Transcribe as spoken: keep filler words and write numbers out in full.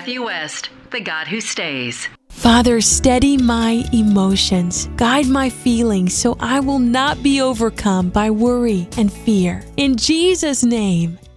Matthew West, the God who stays. Father, steady my emotions, guide my feelings so I will not be overcome by worry and fear. In Jesus' name,